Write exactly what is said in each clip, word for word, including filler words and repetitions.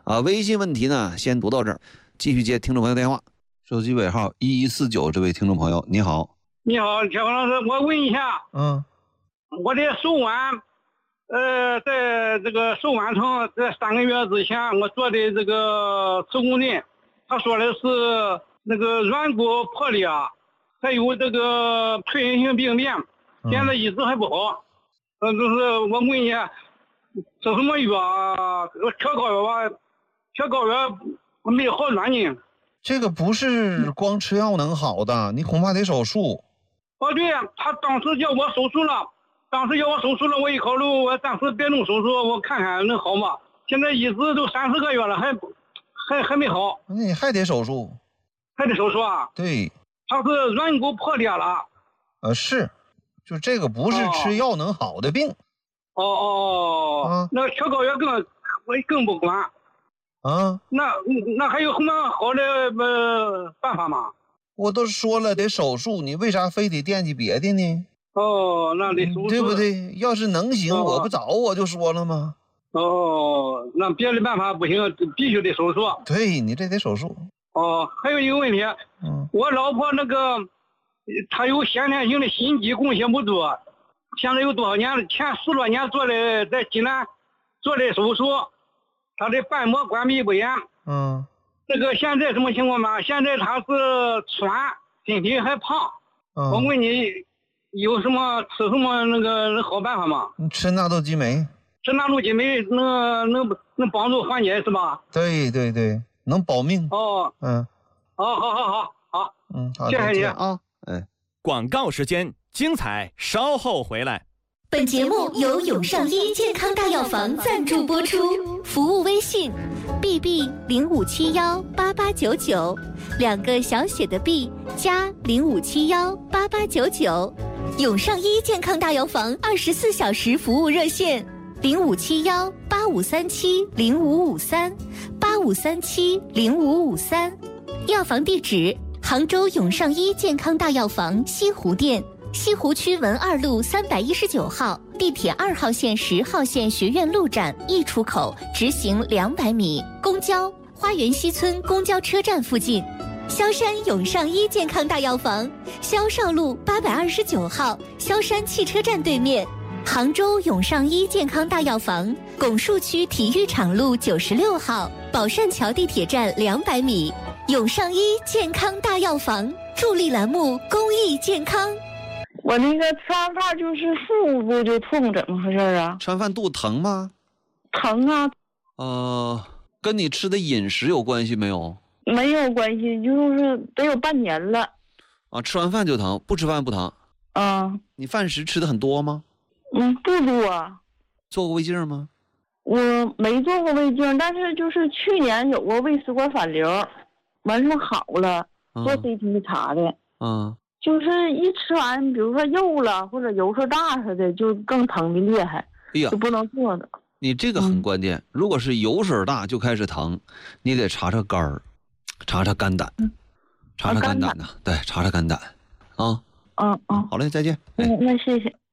啊，微信问题呢先读到这儿，继续接听众朋友电话。手机尾号一一四九，这位听众朋友你好。 你好，铁峰老师，我问一下， 嗯， 我的手腕，呃，在这个手腕上，在三个月之前我做的这个磁共振，他说的是那个软骨破裂，还有这个退行性病变，现在一直还不好。呃、嗯，就是我问一下，吃什么药啊？吃膏药吧，吃膏药没好转呢。 这个不是光吃药能好的，你恐怕得手术。 哦，对呀，他当时叫我手术了，当时叫我手术了，我一考虑，我暂时别弄手术，我看看能好吗？现在一直都三四个月了，还还还没好。 那你还得手术？ 还得手术啊？ 对， 他是软骨破裂了。 呃，是，就这个不是吃药能好的病。 哦哦哦，啊、那吃膏药更我更不管。 啊， 那那还有什么好的呃办法吗？ 我都说了得手术，你为啥非得惦记别的呢？ 哦，那得手术， 对不对？要是能行，哦、我不早我就说了吗？ 哦，那别的办法不行，必须得手术。 对，你这得手术。 哦，还有一个问题， 嗯， 我老婆那个她有先天性的心肌供血不足，现在有多少年了？前十多年做的在济南做的手术。他的瓣膜关闭不严， 嗯， 这个现在什么情况吗？现在他是喘，身体还胖。嗯、我问你，有什么吃什么那个好办法吗？ 你吃纳豆激酶， 吃纳豆激酶能能能帮助缓解是吧？ 对对对，能保命。 哦， 嗯， 好好好好好， 嗯，好， 谢谢你啊。哎， 广告时间，精彩稍后回来。 本节目由永上医健康大药房赞助播出，服务微信 B B 零五七幺八八九九，两个小写的 B 加零五七幺八八九九，永上医健康大药房二十四小时服务热线零五七幺八五三七零五五三八五三七零五五三，药房地址杭州永上医健康大药房西湖店。西湖区文二路三百一十九号，地铁二号线十号线学院路站 E 出口直行两百米，公交花园西村公交车站附近。萧山永上医健康大药房，萧少路八百二十九号，萧山汽车站对面。杭州永上医健康大药房，拱墅区体育场路九十六号，宝善桥地铁站两百米。永上医健康大药房，助力栏目公益健康。 我那个吃完饭就是腹部就痛，怎么回事啊？ 吃完饭肚疼吗？ 疼啊。 呃，跟你吃的饮食有关系没有？ 没有关系，就是得有半年了。 啊，吃完饭就疼，不吃饭不疼。 啊。 你饭食吃的很多吗？ 嗯，不多。 做过胃镜吗？ 我没做过胃镜，但是就是去年有过胃食管反流，完事好了，做 C T 查的。 嗯。 就是一吃完，比如说肉了或者油色大似的，就更疼的厉害， 哎呀， 就不能做的。 你这个很关键，嗯、如果是油水大就开始疼，你得查查肝儿，查查肝胆，嗯、查查肝胆呢、啊，对，查查肝胆，啊， 嗯嗯， 好嘞，再见。 嗯，哎、那谢谢。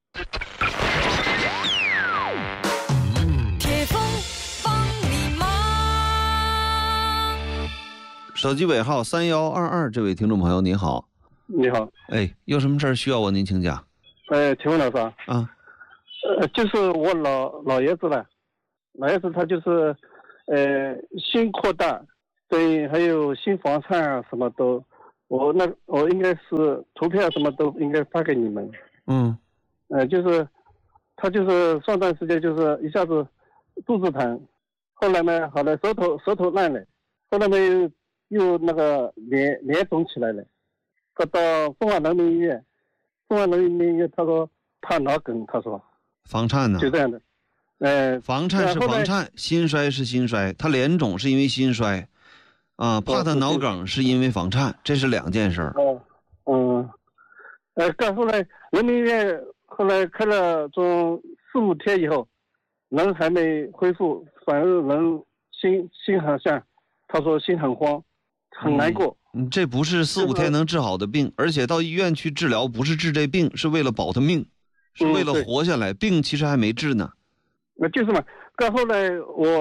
铁峰帮你忙。 手机尾号三幺二二，这位听众朋友您好。 你好， 哎，有什么事儿需要我您请讲？ 哎，请问老师啊， 啊， 呃，就是我老老爷子了，老爷子他就是，呃，心扩大，对，还有心房颤啊，什么都，我那我应该是图片什么都应该发给你们。 嗯， 呃，就是他就是上段时间就是一下子肚子疼，后来呢，好了，舌头舌头烂了，后来呢又又那个脸脸肿起来了。他到凤凰人民医院，凤凰人民医院他说怕脑梗，他说房颤呢， 就这样的，呃， 房颤是房颤，心衰是心衰，他脸肿是因为心衰，啊，怕他脑梗是因为房颤，这是两件事儿。 哦，嗯，呃，干后来人民医院后来开了从四五天以后，人还没恢复，反而人心心很像，他说心很慌，很难过。 嗯，这不是四五天能治好的病，而且到医院去治疗不是治这病，是为了保他命，是为了活下来，病其实还没治呢。 那就是嘛，到后来我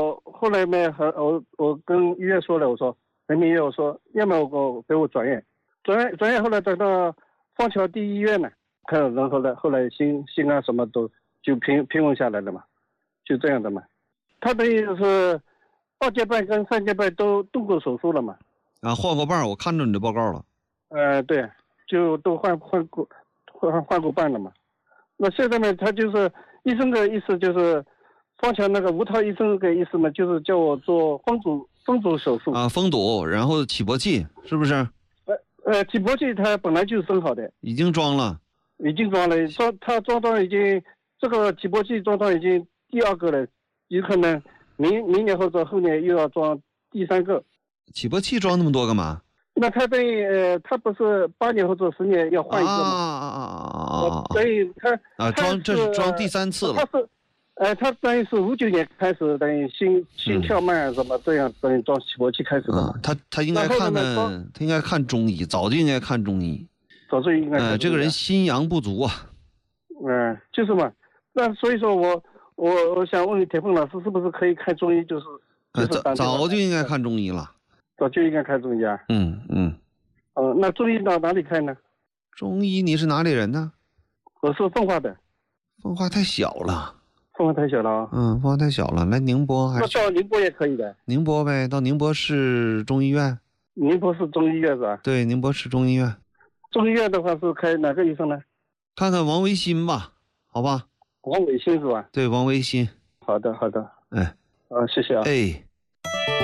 后来呢，和我我跟医院说了，我说人民医院，我说要么我给我转院，转院转院，后来转到枫桥第一医院呢，看然后呢，后来心心啊什么都就平平稳下来了嘛，就这样的嘛。他等于是二阶半跟三阶半都动过手术了嘛。 啊，换过瓣，我看着你的报告了。 呃，对，就都换换过换换过瓣了嘛。那现在呢，他就是医生的意思就是。枫桥那个吴涛医生的意思呢，就是叫我做封阻封阻手术啊，封堵，然后起搏器是不是？ 呃呃，起搏器它本来就生好的， 已经装了， 已经装了，装他装到已经这个起搏器装到已经第二个了，有可能明明年或者后年又要装第三个。 起搏器装那么多干嘛？ 那他等于呃，他不是八年或者十年要换一个吗？ 啊啊啊啊啊！ 所以他啊装这是装第三次了。 他是。呃，他等于是五九年开始，等于心心跳慢什么这样，等于装起搏器开始的、 嗯。他他应该看看，他应该看中医，早就应该看中医。 早就应该看中医。 呃，这个人心阳不足啊。 嗯、呃，就是嘛。那所以说我我我想问铁凤老师，是不是可以看中医？就是。 呃，早早就应该看中医了。 早就应该看中医啊。 嗯嗯。 哦、呃，那中医到哪里看呢？ 中医你是哪里人呢？ 我是奉化的。 奉化太小了。 凤凰太小了啊、哦， 嗯，凤凰太小了，来宁波还是？ 那到宁波也可以的。 宁波呗，到宁波市中医院。 宁波市中医院是吧？ 对，宁波市中医院。 中医院的话是开哪个医生呢？ 看看王维新吧，好吧。 王维新是吧？ 对，王维新。 好的，好的。 哎， 啊，谢谢啊。 哎。